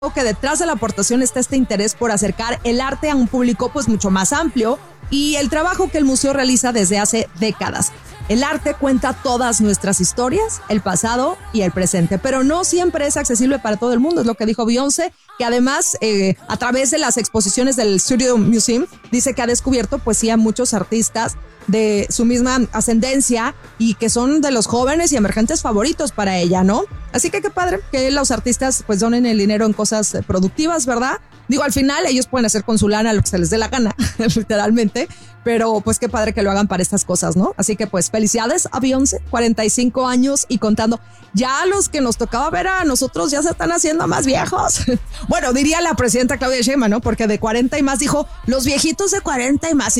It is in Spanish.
que detrás de la aportación está este interés por acercar el arte a un público pues mucho más amplio y el trabajo que el museo realiza desde hace décadas. El arte cuenta todas nuestras historias, el pasado y el presente, pero no siempre es accesible para todo el mundo, es lo que dijo Beyoncé, que además a través de las exposiciones del Studio Museum dice que ha descubierto pues sí a muchos artistas de su misma ascendencia y que son de los jóvenes y emergentes favoritos para ella, ¿no? Así que qué padre que los artistas pues donen el dinero en cosas productivas, ¿verdad? Digo, al final ellos pueden hacer con su lana lo que se les dé la gana, literalmente, pero pues qué padre que lo hagan para estas cosas, ¿no? Así que pues felicidades a Beyoncé, 45 años y contando. Ya los que nos tocaba ver a nosotros ya se están haciendo más viejos. Bueno, diría la presidenta Claudia Sheinbaum, ¿no? Porque de 40 y más dijo, los viejitos de 40 y más.